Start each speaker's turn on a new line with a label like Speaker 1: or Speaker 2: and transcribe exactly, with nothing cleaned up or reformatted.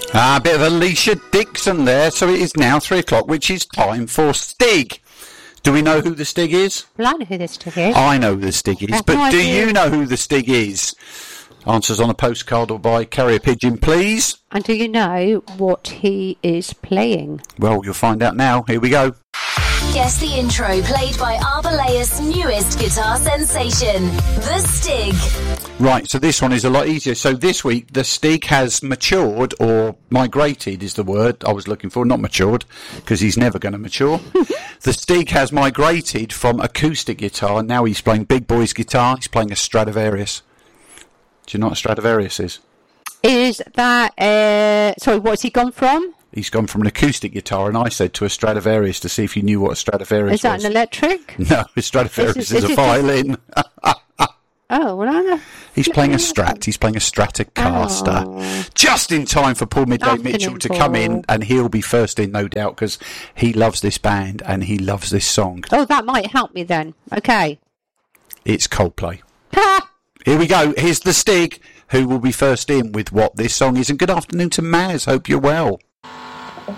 Speaker 1: Ah, a bit of Alicia Dixon there. So it is now three o'clock, which is time for Stig. Do we know who the Stig is?
Speaker 2: Well, I know who the Stig is.
Speaker 1: I know who the Stig is,
Speaker 2: That's
Speaker 1: but
Speaker 2: no
Speaker 1: do
Speaker 2: idea.
Speaker 1: you know who the Stig is? Answers on a postcard or by carrier pigeon, please.
Speaker 2: And do you know what he is playing?
Speaker 1: Well, you'll find out now. Here we go.
Speaker 3: Guess the intro played by Arbalaya's newest guitar sensation, The Stig.
Speaker 1: Right, so this one is a lot easier. So this week, the Stig has matured, or migrated is the word I was looking for, not matured, because he's never going to mature. The Stig has migrated from acoustic guitar, and now he's playing big boy's guitar. He's playing a Stradivarius. Do you know what a Stradivarius is?
Speaker 2: Is that, uh, sorry, what's he gone from?
Speaker 1: He's gone from an acoustic guitar, and I said to a Stradivarius to see if you knew what a Stradivarius
Speaker 2: Is that
Speaker 1: was.
Speaker 2: an electric?
Speaker 1: No, a Stradivarius
Speaker 2: Is
Speaker 1: is,
Speaker 2: it- is
Speaker 1: a
Speaker 2: it
Speaker 1: violin.
Speaker 2: Oh, well, I know.
Speaker 1: He's playing a Strat. He's playing a Stratocaster.
Speaker 2: Oh.
Speaker 1: Just in time for Paul Midday
Speaker 2: Afternoon,
Speaker 1: Mitchell to come in,
Speaker 2: Paul.
Speaker 1: and he'll be first in, no doubt, because he loves this band and he loves this song.
Speaker 2: Oh, that might help me then. Okay.
Speaker 1: It's Coldplay.
Speaker 2: Ha!
Speaker 1: Here we go. Here's the Stig, who will be first in with what this song is. And good afternoon to Maz. Hope you're well.